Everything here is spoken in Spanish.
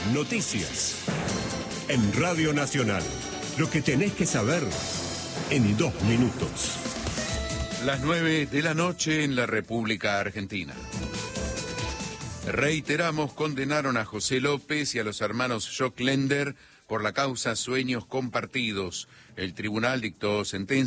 Noticias. En Radio Nacional. Lo que tenés que saber en 2 minutos. Las 9 de la noche en la República Argentina. Reiteramos, condenaron a José López y a los hermanos Jock Lender por la causa Sueños Compartidos. El tribunal dictó sentencia